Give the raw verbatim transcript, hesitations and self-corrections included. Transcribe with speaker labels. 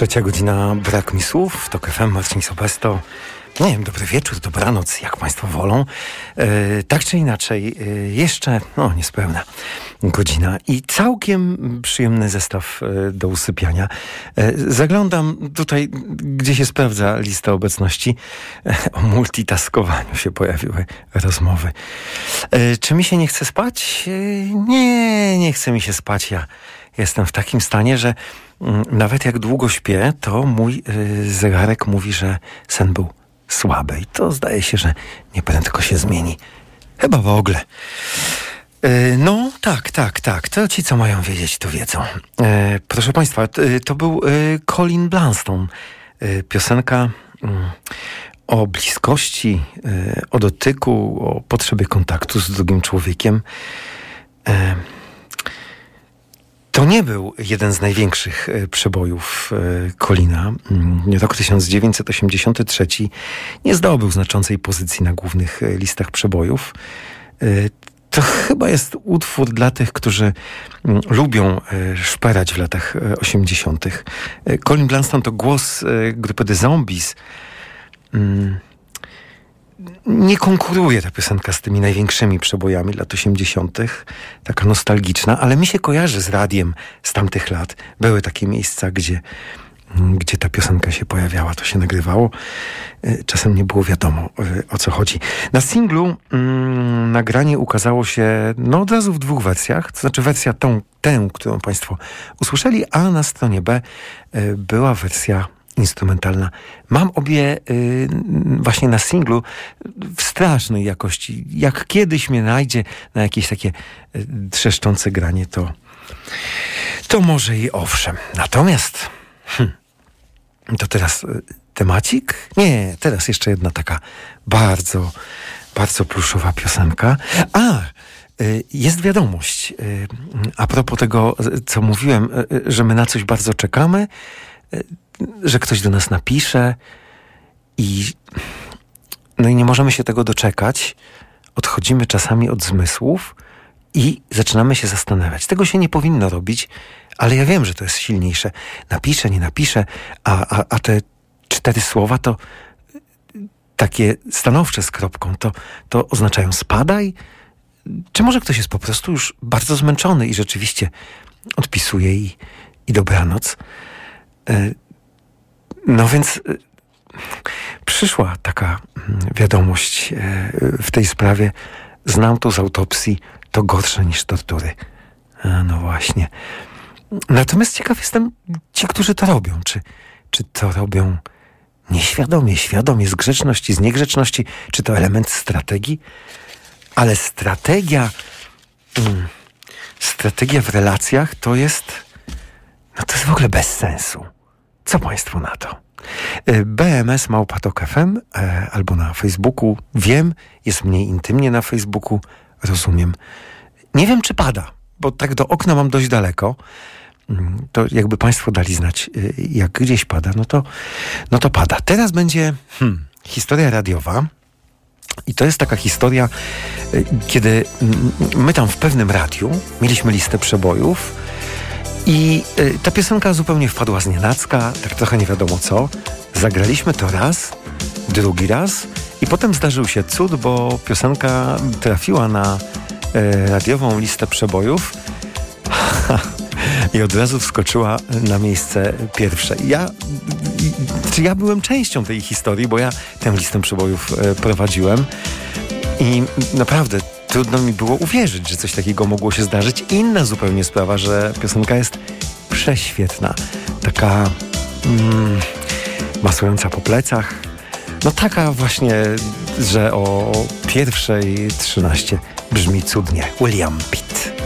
Speaker 1: Trzecia godzina, brak mi słów, to K F M, Marcin Sobesto. Nie wiem, dobry wieczór, dobranoc, jak Państwo wolą. E, tak czy inaczej, e, jeszcze, no niespełna godzina i całkiem przyjemny zestaw e, do usypiania. E, zaglądam tutaj, gdzie się sprawdza lista obecności. E, o multitaskowaniu się pojawiły rozmowy. E, czy mi się nie chce spać? E, nie, nie chce mi się spać. Ja jestem w takim stanie, że mm, nawet jak długo śpię, to mój e, zegarek mówi, że sen był słabe i to zdaje się, że nieprędko się zmieni. Chyba w ogóle. E, no, tak, tak, tak. To ci, co mają wiedzieć, to wiedzą. E, proszę Państwa, to, to był e, Colin Blunstone. E, piosenka mm, o bliskości, e, o dotyku, o potrzebie kontaktu z drugim człowiekiem. E, To nie był jeden z największych e, przebojów e, Colina. Mm, Rok tysiąc dziewięćset osiemdziesiąty trzeci nie zdobył znaczącej pozycji na głównych e, listach przebojów. E, to chyba jest utwór dla tych, którzy mm, lubią e, szperać w latach e, osiemdziesiątych. E, Colin Blunstone to głos e, grupy The Zombies. Mm, Nie konkuruje ta piosenka z tymi największymi przebojami lat osiemdziesiątych. Taka nostalgiczna, ale mi się kojarzy z radiem z tamtych lat. Były takie miejsca, gdzie, gdzie ta piosenka się pojawiała, to się nagrywało. Czasem nie było wiadomo, o co chodzi. Na singlu mm, nagranie ukazało się no, od razu w dwóch wersjach. To znaczy wersja tą, tę, którą Państwo usłyszeli, a na stronie B y, była wersja instrumentalna. Mam obie y, właśnie na singlu w strasznej jakości. Jak kiedyś mnie najdzie na jakieś takie y, trzeszczące granie, to to może i owszem. Natomiast hmm, to teraz y, temacik? Nie, teraz jeszcze jedna taka bardzo, bardzo pluszowa piosenka. A, y, jest wiadomość. Y, a propos tego, co mówiłem, y, że my na coś bardzo czekamy, y, że ktoś do nas napisze i no i nie możemy się tego doczekać. Odchodzimy czasami od zmysłów i zaczynamy się zastanawiać. Tego się nie powinno robić, ale ja wiem, że to jest silniejsze. Napiszę, nie napiszę, a, a, a te cztery słowa to takie stanowcze z kropką, to, to oznaczają spadaj? Czy może ktoś jest po prostu już bardzo zmęczony i rzeczywiście odpisuje i, i dobranoc? Y- No więc y, przyszła taka y, wiadomość y, w tej sprawie. Znam to z autopsji, to gorsze niż tortury. A, no właśnie. Natomiast ciekaw jestem, ci, którzy to robią. Czy, czy to robią nieświadomie, świadomie, z grzeczności, z niegrzeczności? Czy to element strategii? Ale strategia, y, strategia w relacjach to jest, no to jest w ogóle bez sensu. Co Państwo na to? B M S małpa tok F M e, albo na Facebooku. Wiem, jest mniej intymnie na Facebooku. Rozumiem. Nie wiem, czy pada, bo tak do okna mam dość daleko. To jakby Państwo dali znać, jak gdzieś pada, no to, no to pada. Teraz będzie hmm, historia radiowa. I to jest taka historia, kiedy my tam w pewnym radiu mieliśmy listę przebojów. I y, ta piosenka zupełnie wpadła znienacka, tak trochę nie wiadomo co. Zagraliśmy to raz, drugi raz i potem zdarzył się cud, bo piosenka trafiła na y, radiową listę przebojów i od razu wskoczyła na miejsce pierwsze. Ja, y, ja byłem częścią tej historii, bo ja tę listę przebojów y, prowadziłem i naprawdę trudno mi było uwierzyć, że coś takiego mogło się zdarzyć. Inna zupełnie sprawa, że piosenka jest prześwietna. Taka mm, masująca po plecach. No taka właśnie, że o pierwszej trzynaście brzmi cudnie. William Pitt.